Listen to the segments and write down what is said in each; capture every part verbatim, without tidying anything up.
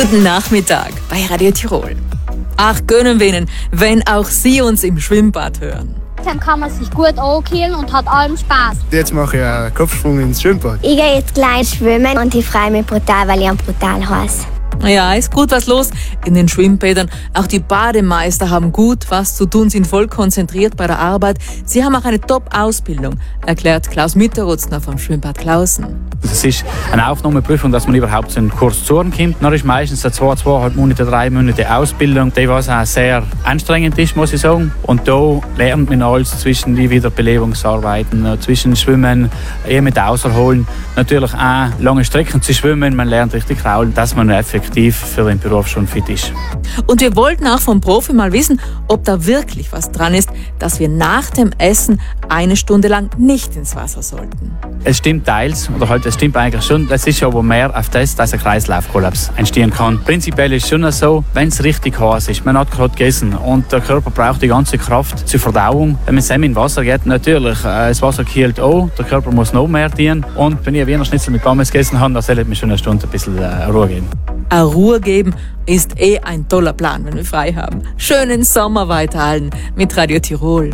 Guten Nachmittag bei Radio Tirol. Ach, gönnen wir Ihnen, wenn auch Sie uns im Schwimmbad hören. Dann kann man sich gut ankühlen und hat allem Spaß. Jetzt mache ich einen Kopfsprung ins Schwimmbad. Ich gehe jetzt gleich schwimmen und ich freue mich brutal, weil ich am brutal heiß. Ja, ist gut was los in den Schwimmbädern. Auch die Bademeister haben gut was zu tun, sind voll konzentriert bei der Arbeit. Sie haben auch eine Top-Ausbildung, erklärt Klaus Mitterutzner vom Schwimmbad Klausen. Es ist eine Aufnahmeprüfung, dass man überhaupt zu einem Kurs zukommt. Dann ist meistens eine zwei, zweieinhalb Monate, drei Monate Ausbildung, die was auch sehr anstrengend ist, muss ich sagen. Und da lernt man alles zwischen die Wiederbelebungsarbeiten, zwischen Schwimmen, eher mit Außerholen, natürlich auch lange Strecken zu schwimmen. Man lernt richtig kraulen, dass man effektiv für den Beruf schon fit ist. Und wir wollten auch vom Profi mal wissen, ob da wirklich was dran ist, dass wir nach dem Essen eine Stunde lang nicht ins Wasser sollten. Es stimmt teils, oder halt, es stimmt eigentlich schon. Es ist aber mehr auf das, dass ein Kreislaufkollaps entstehen kann. Prinzipiell ist es schon so, wenn es richtig heiß ist, man hat gerade gegessen und der Körper braucht die ganze Kraft zur Verdauung. Wenn man zusammen in Wasser geht, natürlich, äh, das Wasser kühlt auch, der Körper muss noch mehr dienen. Und wenn ich ein Wiener Schnitzel mit Pommes gegessen habe, dann sollte mir schon eine Stunde ein bisschen äh, Ruhe geben. Eine Ruhe geben ist eh ein toller Plan, wenn wir frei haben. Schönen Sommer weiterhalten mit Radio Tirol.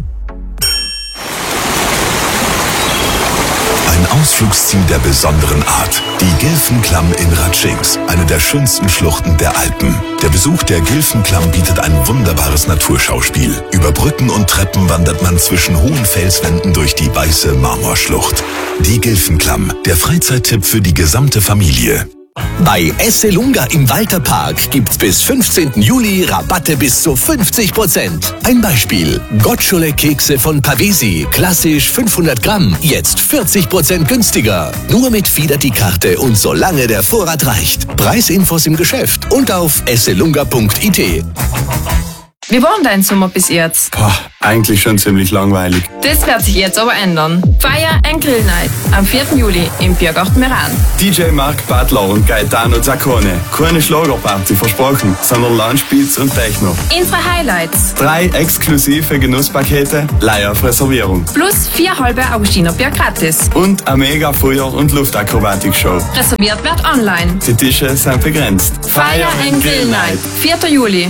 Ein Ausflugsziel der besonderen Art. Die Gilfenklamm in Ratschings, eine der schönsten Schluchten der Alpen. Der Besuch der Gilfenklamm bietet ein wunderbares Naturschauspiel. Über Brücken und Treppen wandert man zwischen hohen Felswänden durch die weiße Marmorschlucht. Die Gilfenklamm, der Freizeittipp für die gesamte Familie. Bei Esselunga im Walterpark gibt's bis fünfzehnten Juli Rabatte bis zu fünfzig Prozent. Ein Beispiel: Gotschole-Kekse von Pavesi, klassisch fünfhundert Gramm, jetzt vierzig Prozent günstiger. Nur mit Fidelity-Karte und solange der Vorrat reicht. Preisinfos im Geschäft und auf esselunga punkt i t. Wie war denn dein Sommer bis jetzt? Boah, eigentlich schon ziemlich langweilig. Das wird sich jetzt aber ändern. Feier and Grill Night am vierten Juli im Biergarten Meran. D J Mark Butler und Gaetano Zaccone. Keine Schlagerparty versprochen, sondern Loungebeats und Techno. Unsere Highlights. Drei exklusive Genusspakete, Leih auf Reservierung. Plus vier halbe Augustinerbier gratis. Und eine mega Feuer- und Luftakrobatik-Show. Reserviert wird online. Die Tische sind begrenzt. Feier and Grill Night, vierten Juli.